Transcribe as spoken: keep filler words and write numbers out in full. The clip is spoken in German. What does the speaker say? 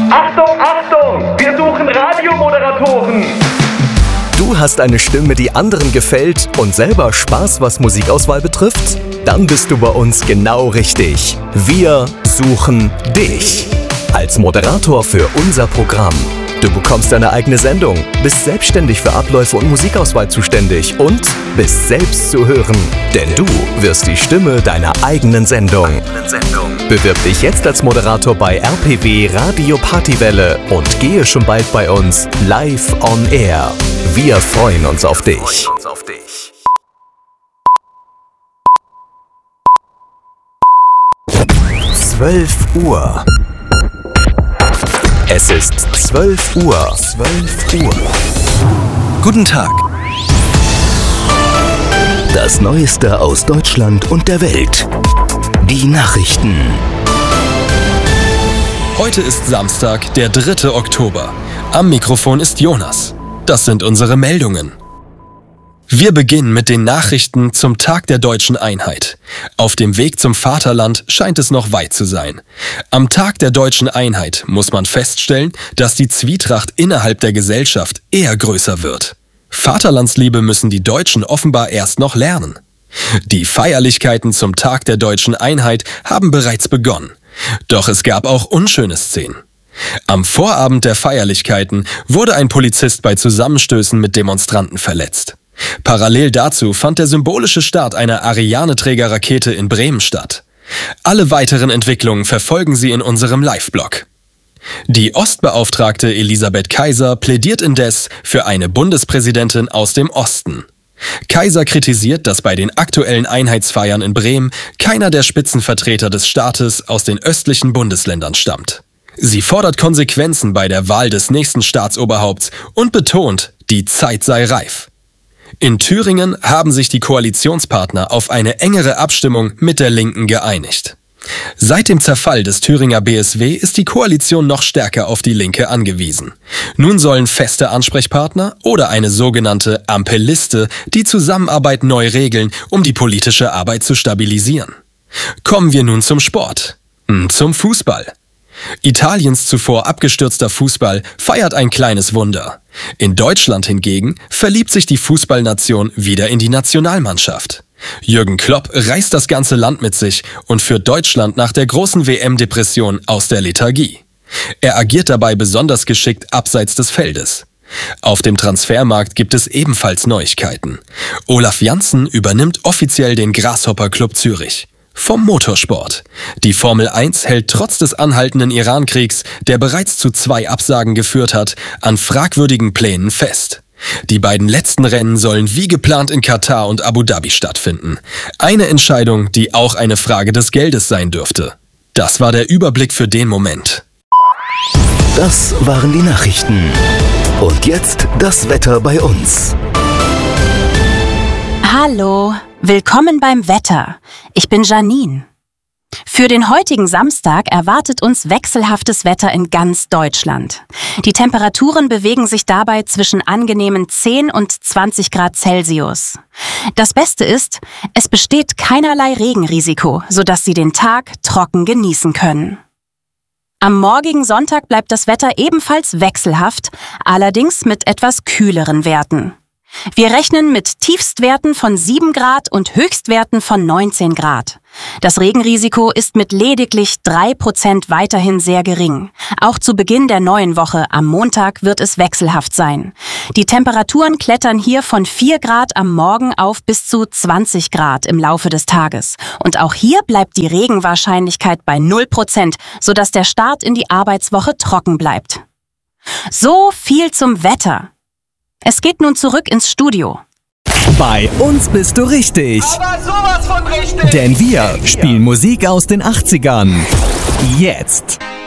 Achtung, Achtung! Wir suchen Radiomoderatoren! Du hast eine Stimme, die anderen gefällt und selber Spaß, was Musikauswahl betrifft? Dann bist du bei uns genau richtig. Wir suchen dich als Moderator für unser Programm. Du bekommst deine eigene Sendung, bist selbstständig für Abläufe und Musikauswahl zuständig und bist selbst zu hören. Denn du wirst die Stimme deiner eigenen Sendung. Bewirb dich jetzt als Moderator bei R P W Radio Partywelle und gehe schon bald bei uns live on air. Wir freuen uns auf dich. zwölf Uhr. Es ist zwölf Uhr. zwölf Uhr. Guten Tag. Das Neueste aus Deutschland und der Welt. Die Nachrichten. Heute ist Samstag, der dritte Oktober. Am Mikrofon ist Jonas. Das sind unsere Meldungen. Wir beginnen mit den Nachrichten zum Tag der deutschen Einheit. Auf dem Weg zum Vaterland scheint es noch weit zu sein. Am Tag der deutschen Einheit muss man feststellen, dass die Zwietracht innerhalb der Gesellschaft eher größer wird. Vaterlandsliebe müssen die Deutschen offenbar erst noch lernen. Die Feierlichkeiten zum Tag der deutschen Einheit haben bereits begonnen. Doch es gab auch unschöne Szenen. Am Vorabend der Feierlichkeiten wurde ein Polizist bei Zusammenstößen mit Demonstranten verletzt. Parallel dazu fand der symbolische Start einer Ariane-Träger-Rakete in Bremen statt. Alle weiteren Entwicklungen verfolgen Sie in unserem Live-Blog. Die Ostbeauftragte Elisabeth Kaiser plädiert indes für eine Bundespräsidentin aus dem Osten. Kaiser kritisiert, dass bei den aktuellen Einheitsfeiern in Bremen keiner der Spitzenvertreter des Staates aus den östlichen Bundesländern stammt. Sie fordert Konsequenzen bei der Wahl des nächsten Staatsoberhaupts und betont, die Zeit sei reif. In Thüringen haben sich die Koalitionspartner auf eine engere Abstimmung mit der Linken geeinigt. Seit dem Zerfall des Thüringer B S W ist die Koalition noch stärker auf die Linke angewiesen. Nun sollen feste Ansprechpartner oder eine sogenannte Ampelliste die Zusammenarbeit neu regeln, um die politische Arbeit zu stabilisieren. Kommen wir nun zum Sport. Zum Fußball. Italiens zuvor abgestürzter Fußball feiert ein kleines Wunder. In Deutschland hingegen verliebt sich die Fußballnation wieder in die Nationalmannschaft. Jürgen Klopp reißt das ganze Land mit sich und führt Deutschland nach der großen W M-Depression aus der Lethargie. Er agiert dabei besonders geschickt abseits des Feldes. Auf dem Transfermarkt gibt es ebenfalls Neuigkeiten. Olaf Janssen übernimmt offiziell den Grasshopper Club Zürich. Vom Motorsport. Die Formel eins hält trotz des anhaltenden Iran-Kriegs, der bereits zu zwei Absagen geführt hat, an fragwürdigen Plänen fest. Die beiden letzten Rennen sollen wie geplant in Katar und Abu Dhabi stattfinden. Eine Entscheidung, die auch eine Frage des Geldes sein dürfte. Das war der Überblick für den Moment. Das waren die Nachrichten. Und jetzt das Wetter bei uns. Hallo, willkommen beim Wetter. Ich bin Janine. Für den heutigen Samstag erwartet uns wechselhaftes Wetter in ganz Deutschland. Die Temperaturen bewegen sich dabei zwischen angenehmen zehn und zwanzig Grad Celsius. Das Beste ist, es besteht keinerlei Regenrisiko, sodass Sie den Tag trocken genießen können. Am morgigen Sonntag bleibt das Wetter ebenfalls wechselhaft, allerdings mit etwas kühleren Werten. Wir rechnen mit Tiefstwerten von sieben Grad und Höchstwerten von neunzehn Grad. Das Regenrisiko ist mit lediglich drei Prozent weiterhin sehr gering. Auch zu Beginn der neuen Woche am Montag wird es wechselhaft sein. Die Temperaturen klettern hier von vier Grad am Morgen auf bis zu zwanzig Grad im Laufe des Tages. Und auch hier bleibt die Regenwahrscheinlichkeit bei null Prozent, sodass der Start in die Arbeitswoche trocken bleibt. So viel zum Wetter. Es geht nun zurück ins Studio. Bei uns bist du richtig. Aber sowas von richtig! Denn wir spielen Musik aus den achtzigern. Jetzt.